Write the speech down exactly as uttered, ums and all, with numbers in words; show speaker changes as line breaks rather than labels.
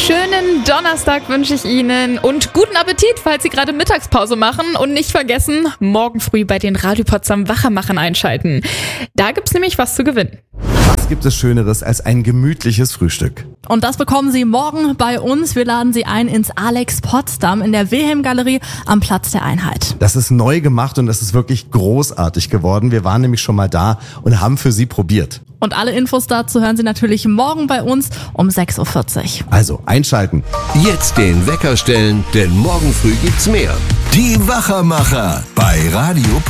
Schönen Donnerstag wünsche ich Ihnen und guten Appetit, falls Sie gerade Mittagspause machen. Und nicht vergessen, morgen früh bei den Radio Potsdam Wachermachern einschalten. Da gibt's nämlich was zu gewinnen.
Was gibt es Schöneres als ein gemütliches Frühstück?
Und das bekommen Sie morgen bei uns. Wir laden Sie ein ins Alex Potsdam in der Wilhelm-Galerie am Platz der Einheit.
Das ist neu gemacht und das ist wirklich großartig geworden. Wir waren nämlich schon mal da und haben für Sie probiert.
Und alle Infos dazu hören Sie natürlich morgen bei uns um sechs Uhr vierzig.
Also einschalten.
Jetzt den Wecker stellen, denn morgen früh gibt's mehr.
Die Wachermacher bei Radio